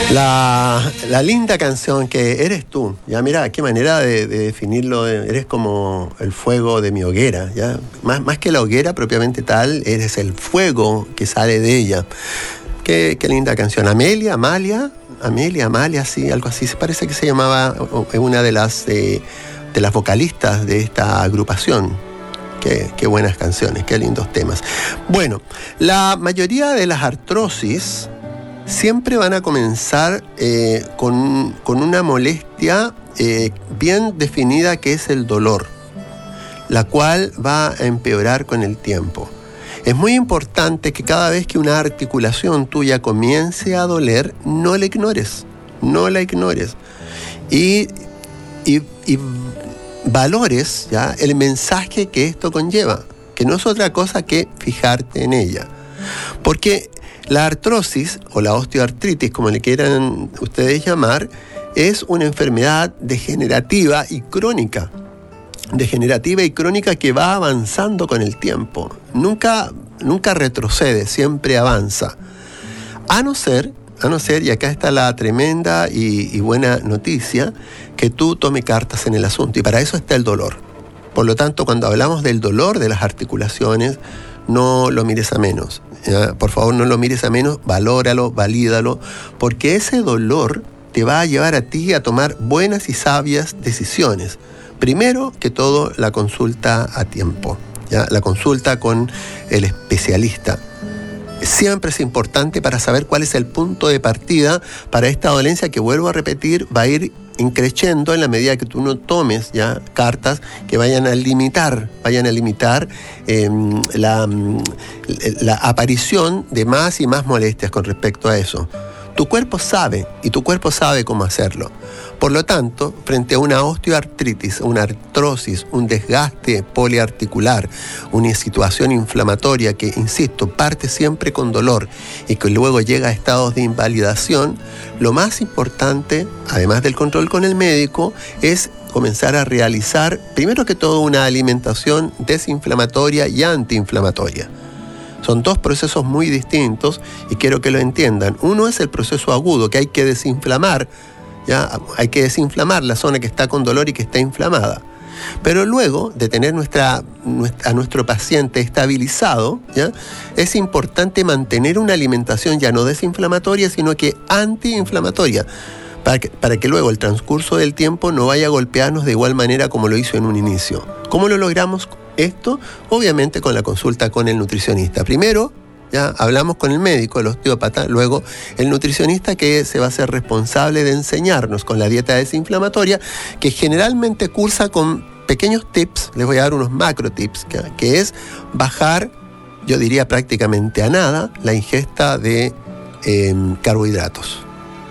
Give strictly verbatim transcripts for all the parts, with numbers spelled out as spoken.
La, la linda canción que eres tú, ya mira, qué manera de, de definirlo, eres como el fuego de mi hoguera, ya más, más que la hoguera propiamente tal, eres el fuego que sale de ella. Qué, qué linda canción. Amelia, Amalia, Amelia, Amalia, sí, algo así, se parece que se llamaba una de las, eh, de las vocalistas de esta agrupación. Qué, qué buenas canciones, qué lindos temas. Bueno, la mayoría de las artrosis siempre van a comenzar eh, con, con una molestia eh, bien definida que es el dolor, la cual va a empeorar con el tiempo. Es muy importante que cada vez que una articulación tuya comience a doler, no la ignores, no la ignores. Y, y, y valores ya el mensaje que esto conlleva, que no es otra cosa que fijarte en ella. Porque la artrosis o la osteoartritis, como le quieran ustedes llamar, es una enfermedad degenerativa y crónica. Degenerativa y crónica que va avanzando con el tiempo. Nunca, nunca retrocede, siempre avanza. A no ser, a no ser, y acá está la tremenda y, y buena noticia, que tú tomes cartas en el asunto. Y para eso está el dolor. Por lo tanto, cuando hablamos del dolor de las articulaciones, no lo mires a menos. ¿Ya? Por favor, no lo mires a menos, valóralo, valídalo, porque ese dolor te va a llevar a ti a tomar buenas y sabias decisiones. Primero que todo, la consulta a tiempo, ¿ya? La consulta con el especialista. Siempre es importante para saber cuál es el punto de partida para esta dolencia que, vuelvo a repetir, va a ir increciendo en la medida que tú no tomes ya cartas que vayan a limitar, vayan a limitar eh, la, la aparición de más y más molestias con respecto a eso. Tu cuerpo sabe, y tu cuerpo sabe cómo hacerlo. Por lo tanto, frente a una osteoartritis, una artrosis, un desgaste poliarticular, una situación inflamatoria que, insisto, parte siempre con dolor y que luego llega a estados de invalidación, lo más importante, además del control con el médico, es comenzar a realizar, primero que todo, una alimentación desinflamatoria y antiinflamatoria. Son dos procesos muy distintos y quiero que lo entiendan. Uno es el proceso agudo, que hay que desinflamar, ¿ya? Hay que desinflamar la zona que está con dolor y que está inflamada. Pero luego de tener nuestra, nuestra, a nuestro paciente estabilizado, ¿ya? Es importante mantener una alimentación ya no desinflamatoria, sino que antiinflamatoria, para que, para que luego el transcurso del tiempo no vaya a golpearnos de igual manera como lo hizo en un inicio. ¿Cómo lo logramos esto? Obviamente con la consulta con el nutricionista. Primero, ya hablamos con el médico, el osteópata, luego el nutricionista, que se va a hacer responsable de enseñarnos con la dieta desinflamatoria, que generalmente cursa con pequeños tips. Les voy a dar unos macro tips, que, que es bajar, yo diría prácticamente a nada, la ingesta de eh, carbohidratos.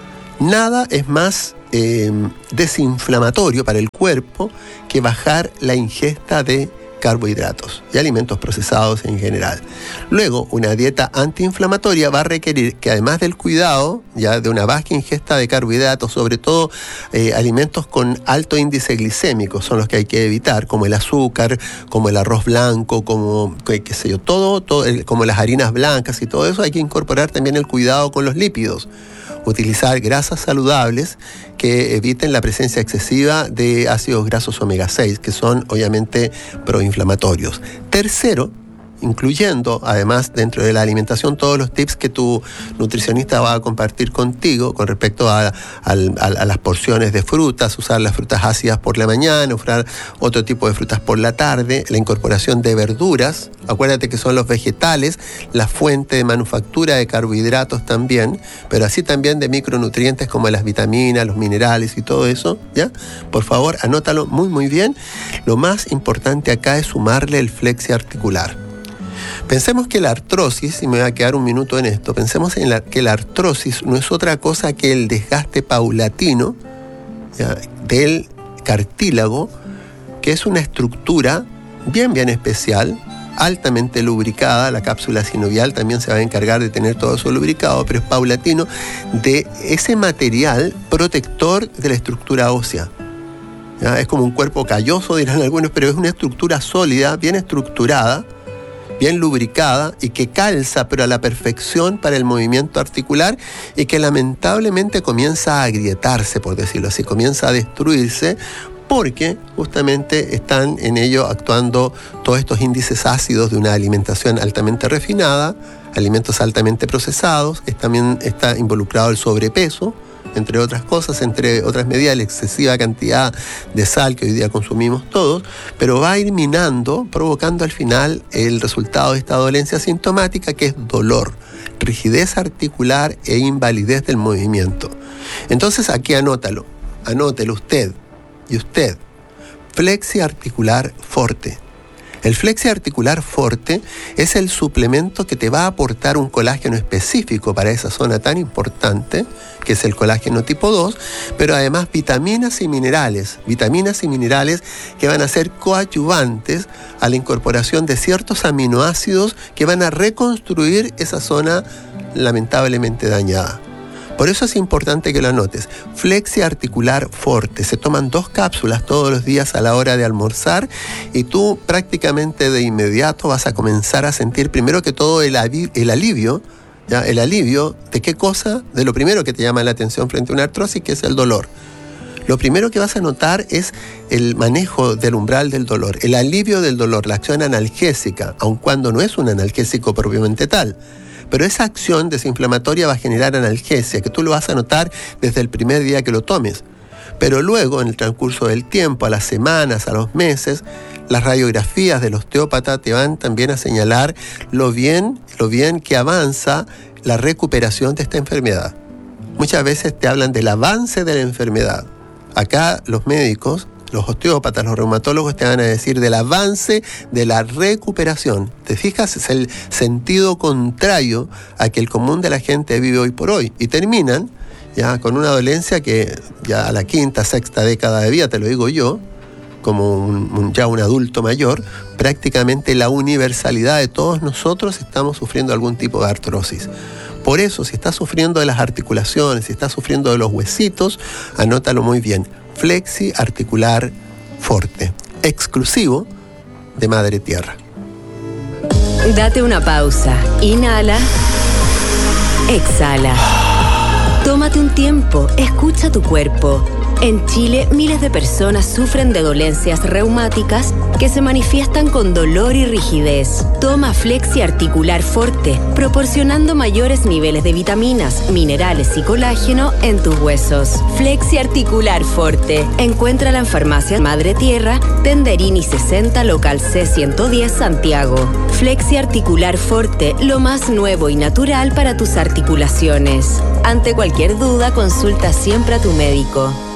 Nada es más eh, desinflamatorio para el cuerpo que bajar la ingesta de carbohidratos y alimentos procesados en general. Luego, una dieta antiinflamatoria va a requerir que, además del cuidado ya de una baja ingesta de carbohidratos, sobre todo eh, alimentos con alto índice glicémico son los que hay que evitar, como el azúcar, como el arroz blanco, como qué sé yo, todo, todo el, como las harinas blancas y todo eso. Hay que incorporar también el cuidado con los lípidos. Utilizar grasas saludables que eviten la presencia excesiva de ácidos grasos omega seis, que son obviamente proinflamatorios. Tercero, incluyendo además dentro de la alimentación todos los tips que tu nutricionista va a compartir contigo con respecto a, a, a, a las porciones de frutas, usar las frutas ácidas por la mañana, usar otro tipo de frutas por la tarde, la incorporación de verduras. Acuérdate que son los vegetales la fuente de manufactura de carbohidratos también, pero así también de micronutrientes como las vitaminas, los minerales y todo eso, ¿ya? Por favor, anótalo muy muy bien. Lo más importante acá es sumarle el flexi articular. Pensemos que la artrosis, y me voy a quedar un minuto en esto, pensemos en la, que la artrosis no es otra cosa que el desgaste paulatino, ¿ya?, del cartílago, que es una estructura bien bien especial, altamente lubricada. La cápsula sinovial también se va a encargar de tener todo eso lubricado, pero es paulatino, de ese material protector de la estructura ósea. ¿Ya? Es como un cuerpo calloso, dirán algunos, pero es una estructura sólida, bien estructurada, bien lubricada y que calza, pero a la perfección para el movimiento articular y que lamentablemente comienza a agrietarse, por decirlo así, comienza a destruirse porque justamente están en ello actuando todos estos índices ácidos de una alimentación altamente refinada, alimentos altamente procesados, también está involucrado el sobrepeso, entre otras cosas, entre otras medidas, la excesiva cantidad de sal que hoy día consumimos todos, pero va a ir minando, provocando al final el resultado de esta dolencia sintomática, que es dolor, rigidez articular e invalidez del movimiento. Entonces aquí anótalo, anótelo usted y usted, Flexi Articular Forte. El Flexi Articular Forte es el suplemento que te va a aportar un colágeno específico para esa zona tan importante, que es el colágeno tipo dos, pero además vitaminas y minerales, vitaminas y minerales que van a ser coadyuvantes a la incorporación de ciertos aminoácidos que van a reconstruir esa zona lamentablemente dañada. Por eso es importante que lo anotes. Flexi Articular Forte. Se toman dos cápsulas todos los días a la hora de almorzar y tú prácticamente de inmediato vas a comenzar a sentir primero que todo el, avi- el alivio. ¿Ya? El alivio de qué cosa? De lo primero que te llama la atención frente a una artrosis, que es el dolor. Lo primero que vas a notar es el manejo del umbral del dolor, el alivio del dolor, la acción analgésica, aun cuando no es un analgésico propiamente tal. Pero esa acción desinflamatoria va a generar analgesia, que tú lo vas a notar desde el primer día que lo tomes. Pero luego, en el transcurso del tiempo, a las semanas, a los meses, las radiografías del osteópata te van también a señalar lo bien, lo bien que avanza la recuperación de esta enfermedad. Muchas veces te hablan del avance de la enfermedad. Acá los médicos, los osteópatas, los reumatólogos te van a decir del avance de la recuperación. ¿Te fijas? Es el sentido contrario a que el común de la gente vive hoy por hoy. Y terminan ya con una dolencia que ya a la quinta, sexta década de vida, te lo digo yo, como un, un, ya un adulto mayor, prácticamente la universalidad de todos nosotros estamos sufriendo algún tipo de artrosis. Por eso, si estás sufriendo de las articulaciones, si estás sufriendo de los huesitos, anótalo muy bien. Flexi Articular Forte, exclusivo de Madre Tierra. Date una pausa. Inhala. Exhala. Tómate un tiempo. Escucha tu cuerpo. En Chile, miles de personas sufren de dolencias reumáticas que se manifiestan con dolor y rigidez. Toma Flexi Articular Forte, proporcionando mayores niveles de vitaminas, minerales y colágeno en tus huesos. Flexi Articular Forte. Encuéntrala en Farmacia Madre Tierra, Tenderini sesenta, local C ciento diez, Santiago. Flexi Articular Forte, lo más nuevo y natural para tus articulaciones. Ante cualquier duda, consulta siempre a tu médico.